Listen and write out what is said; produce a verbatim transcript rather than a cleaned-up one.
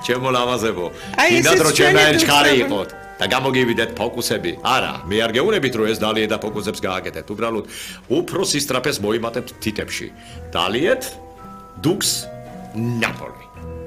ჩემო ლამაზებო. კიდათ რო ჩემნაირი ჩხარი იყოთ და გამოგივიდეთ ფოკუსები. არა, მე არ გეუბნებით რომ ეს დალიეთ და ფოკუსებს გააკეთეთ. უბრალოდ უფრო სისტრაფეს მოიმატებთ თითებში. დალიეთ დუქს ნაპოლი.